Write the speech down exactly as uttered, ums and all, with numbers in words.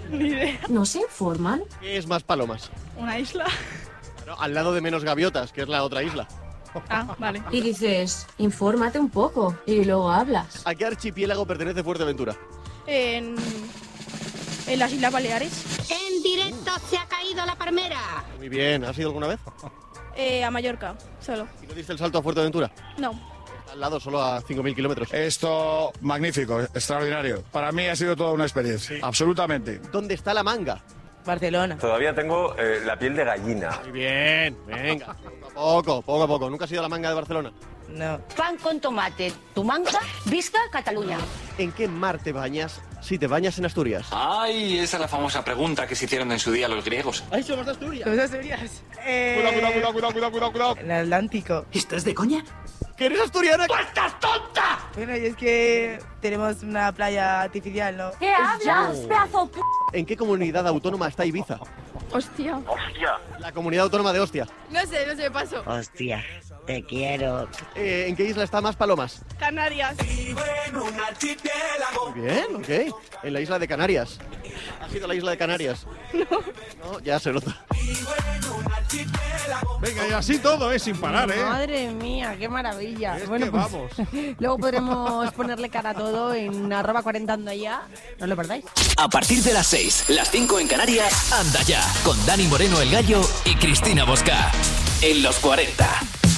Ni idea. ¿No se informan? ¿Qué es más Palomas? ¿Una isla? No, al lado de menos Gaviotas, que es la otra isla. Ah, vale. Y dices, infórmate un poco y luego hablas. ¿A qué archipiélago pertenece Fuerteventura? En... en las Islas Baleares. En directo se ha caído la palmera. Muy bien, ¿has ido alguna vez? Eh, a Mallorca, solo. ¿Y no diste el salto a Fuerteventura? No. Al lado, solo a cinco mil kilómetros. Esto, magnífico, extraordinario. Para mí ha sido toda una experiencia, absolutamente. ¿Dónde está la manga? Barcelona. Todavía tengo eh, la piel de gallina. Muy bien, venga. Poco a poco, poco a poco. ¿Nunca has ido a la manga de Barcelona? No. Pan con tomate, tu manga, visca Cataluña. ¿En qué mar te bañas si te bañas en Asturias? Ay, esa es la famosa pregunta que se hicieron en su día los griegos. ¡Ay, somos de Asturias! ¿Somos de Asturias? Eh... Cuidado, cuidado, cuidado, cuidado, cuidado, cuidado, cuidado. En el Atlántico. ¿Estás de coña? ¿Que eres asturiana? ¡Tú estás tonta! Bueno, y es que tenemos una playa artificial, ¿no? ¿Qué hablas, pedazo p...? ¿En qué comunidad autónoma está Ibiza? Hostia. ¡Hostia! La comunidad autónoma de Ostia. No sé, no sé, paso. Hostia, te quiero. Eh, ¿En qué isla está más Palomas? Canarias. Muy bien, ok. En la isla de Canarias. ¿Has ido a la isla de Canarias? No. No, ya se nota. Venga, y así todo, ¿eh? Sin parar, ¿eh? Madre mía, qué maravilla. Es bueno, que pues, vamos. luego podremos ponerle cara a todo en arroba cuarenta anda ya. No lo perdáis. A partir de las seis, las cinco en Canarias, anda ya, con Dani Moreno el Gallo y Cristina Bosca. En los cuarenta.